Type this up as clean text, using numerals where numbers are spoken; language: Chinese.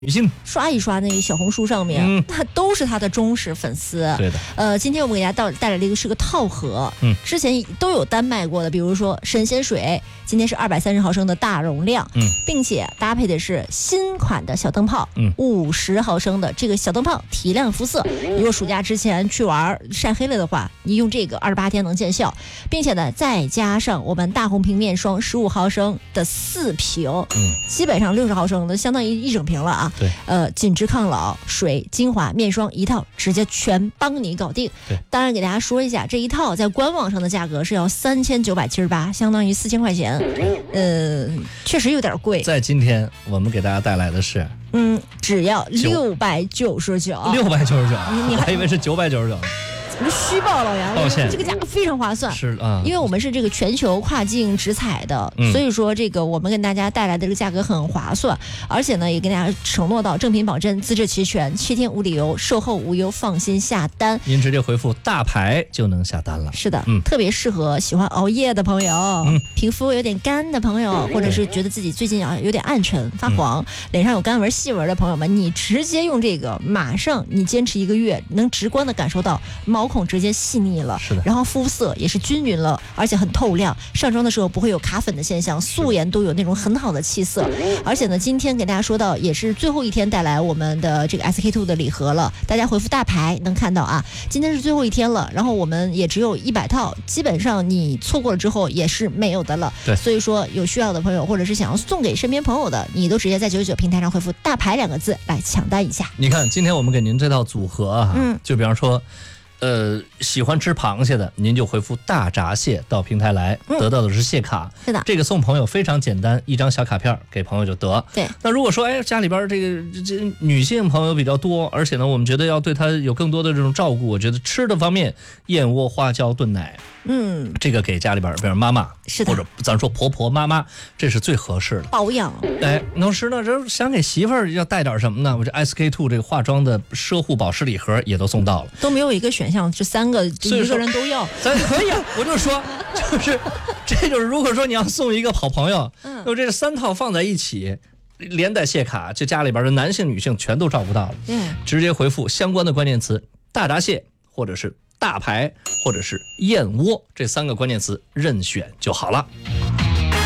女性刷一刷那个小红书上面，那都是他的忠实粉丝。 对的。 今天我们给大家带来的一个是个套盒，之前都有单卖过的，比如说神仙水，今天是230毫升的大容量，并且搭配的是新款的小灯泡，50毫升的这个小灯泡提亮肤色。如果暑假之前去玩晒黑了的话，你用这个28天能见效，并且呢再加上我们大红瓶面霜15毫升的4瓶，基本上60毫升的相当于一整瓶了啊。 对， 紧致抗老、水、精华、面霜一套，直接全帮你搞定。 对， 当然给大家说一下，这一套在官网上的价格是要3978，相当于4000块钱。确实有点贵。 在今天我们给大家带来的是， 只要699。 699，我还以为是999。 虚报老杨， 抱歉， 这个价格非常划算， 是啊， 因为我们是这个全球跨境直采的，所以说这个我们跟大家带来的这个价格很划算，而且呢也跟大家承诺到正品保真，资质齐全，7天无理由，售后无忧，放心下单。 您直接回复大牌就能下单了。 是的，特别适合喜欢熬夜的朋友，皮肤有点干的朋友，或者是觉得自己最近有点暗沉发黄，脸上有干纹细纹的朋友们，你直接用这个，马上你坚持1个月，能直观的感受到毛孔直接细腻了， 是的， 然后肤色也是均匀了，而且很透亮，上妆的时候不会有卡粉的现象，素颜都有那种很好的气色。而且呢，今天给大家说到也是最后一天带来我们的这个 SK2 的礼盒了，大家回复大牌能看到啊，今天是最后一天了，然后我们也只有100套，基本上你错过了之后也是没有的了。 对， 所以说有需要的朋友或者是想要送给身边朋友的，你都直接在99平台上回复大牌2个字来抢单一下。 你看今天我们给您这套组合啊，就比方说喜欢吃螃蟹的，您就回复大闸蟹到平台来，得到的是蟹卡。 是的， 这个送朋友非常简单，一张小卡片给朋友就得。 对， 那如果说家里边这女性朋友比较多，而且呢我们觉得要对她有更多的这种照顾，我觉得吃的方面，燕窝花椒炖奶，这个给家里边比如妈妈， 是的， 或者咱说婆婆妈妈，这是最合适的保养。 同时呢，这想给媳妇儿要带点什么呢？我这 SK2 这个化妆的奢护保湿礼盒也都送到了， 都没有一个选项，这3个一个人都要， 咱可以啊。我就说，这就是如果说你要送一个好朋友，那这3套放在一起，连带蟹卡，这家里边的男性女性全都照顾到了。直接回复相关的关键词大闸蟹，或者是大牌，或者是燕窝，这3个关键词任选就好了。